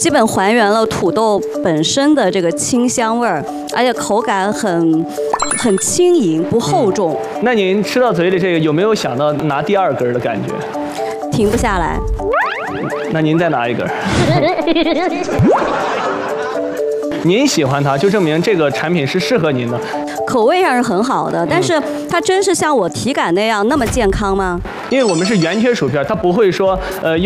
基本还原了土豆本身的这个清香味儿，而且口感很轻盈，不厚重。 那您吃到嘴里这个有没有想到拿第二根的感觉？ 停不下来。 那您再拿一根。您喜欢它，就证明这个产品是适合您的。 口味上是很好的，但是它真是像我体感那样那么健康吗？ 因为我们是圆切薯片，它不会说